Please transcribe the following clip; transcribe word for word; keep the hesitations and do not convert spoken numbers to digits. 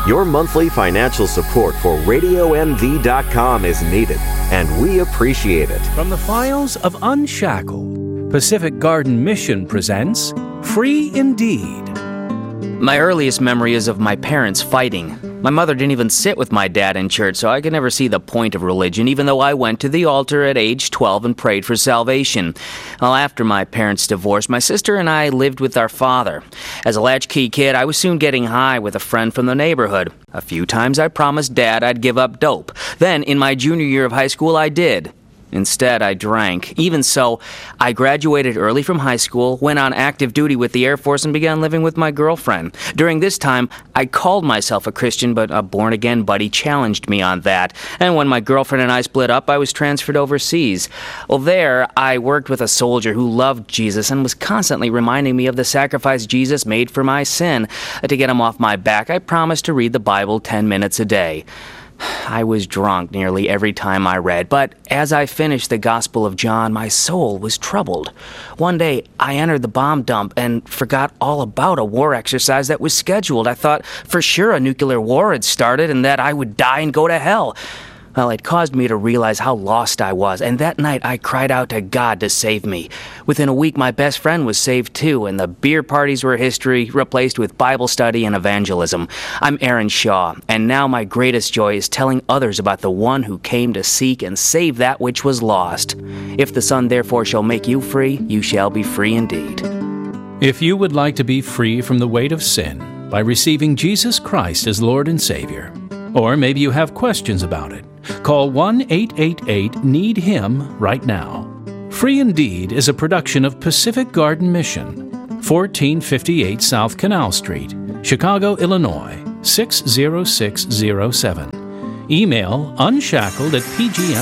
Your monthly financial support for radio m v dot com is needed, and we appreciate it. From the files of Unshackled, Pacific Garden Mission presents Free Indeed. My earliest memory is of my parents fighting. My mother didn't even sit with my dad in church, so I could never see the point of religion, even though I went to the altar at age twelve and prayed for salvation. Well, after my parents' divorce, my sister and I lived with our father. As a latchkey kid, I was soon getting high with a friend from the neighborhood. A few times I promised Dad I'd give up dope. Then, in my junior year of high school, I did. Instead, I drank. Even so, I graduated early from high school, went on active duty with the Air Force, and began living with my girlfriend. During this time, I called myself a Christian, but a born-again buddy challenged me on that. And when my girlfriend and I split up, I was transferred overseas. Well, there, I worked with a soldier who loved Jesus and was constantly reminding me of the sacrifice Jesus made for my sin. To get him off my back, I promised to read the Bible ten minutes a day. I was drunk nearly every time I read, but as I finished the Gospel of John, my soul was troubled. One day, I entered the bomb dump and forgot all about a war exercise that was scheduled. I thought for sure a nuclear war had started and that I would die and go to hell. Well, it caused me to realize how lost I was, and that night I cried out to God to save me. Within a week, my best friend was saved too, and the beer parties were history, replaced with Bible study and evangelism. I'm Aaron Shaw, and now my greatest joy is telling others about the one who came to seek and save that which was lost. If the Son therefore shall make you free, you shall be free indeed. If you would like to be free from the weight of sin by receiving Jesus Christ as Lord and Savior, or maybe you have questions about it, call one eight eight eight need him right now. Free Indeed is a production of Pacific Garden Mission, fourteen fifty-eight South Canal Street, Chicago, Illinois, six zero six zero seven. Email unshackled at p g m